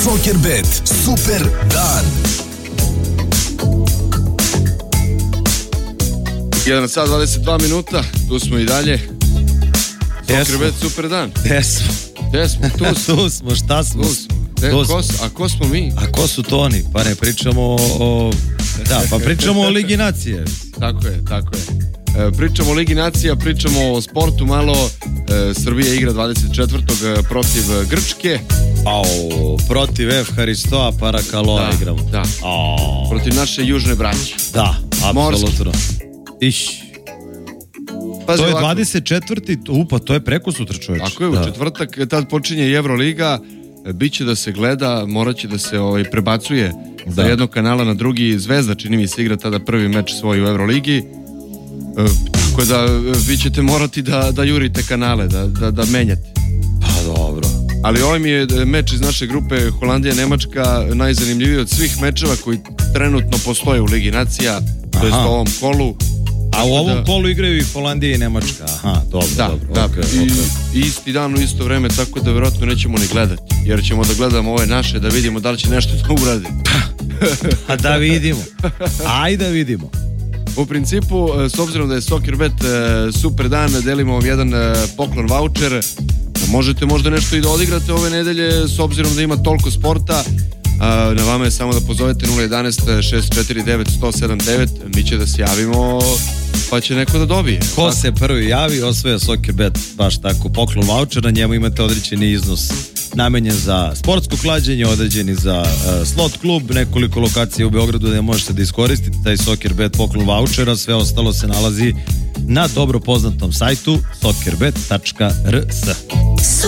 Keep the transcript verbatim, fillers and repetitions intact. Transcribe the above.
Soccerbet, super dan. jedan sat dvadeset dva minuta, tu smo i dalje. Soccerbet, super dan. Gde smo? Gde smo? Tu smo. Tu smo, šta smo? Tu smo. De, Tu ko, smo. a ko smo mi? A ko su to oni? Pa ne pričamo o... o- Da, pa pričamo o Ligi nacije. Tako je, tako je. E, pričamo o Ligi nacija, pričamo o sportu malo. E, Srbija igra dvadeset četvrtog protiv Grčke. Au, protiv F. Haristoa Parakaloa Da, igramo. da. Au, Protiv naše južne braće. da, apsolutno. Iš. Pazi To je ovako. dvadeset četvrti Upa, to je preko sutra, čovječ. Tako je, u Da. četvrtak, tad počinje i Evroliga. E, Biće da se gleda, morat će da se ovaj, prebacuje sa Da. jednog kanala na drugi. Zvezda, čini mi se, igra tada prvi meč svoj u Evroligi. E, tako da e, vi ćete morati da, da jurite kanale, da, da, da menjate. Pa dobro. Ali ovaj mi je meč iz naše grupe Holandija-Nemačka najzanimljiviji od svih mečeva koji trenutno postoje u Ligi nacija, to jest Aha. u ovom kolu. A u Tako ovom da- kolu igraju i Holandija i Nemačka. Aha, dobro, Da, dobro. da, okej, i, okej. i isti dan u isto vreme, tako da verovatno nećemo ni gledati, jer ćemo da gledamo ove naše, da vidimo da li će nešto da uradi. A da vidimo. Ajde da vidimo. U principu, e, s obzirom da je Soccerbet e, super dan, delimo vam jedan e, poklon voucher. Možete možda nešto i da odigrate ove nedelje, s obzirom da ima toliko sporta. A, na vama je samo da pozovete nula jedanaest šest četiri devet sto sedam devet, mi će da se javimo, pa će neko da dobije. Ko se prvi javi, osvaja Soccerbet, baš tako, poklon voucher, na njemu imate određeni iznos namenjen za sportsko klađenje, određeni za uh, slot klub, nekoliko lokacija u Beogradu da možete da iskoristite taj Soccerbet poklon vouchera, sve ostalo se nalazi na dobro poznatom sajtu soccerbet tačka r s.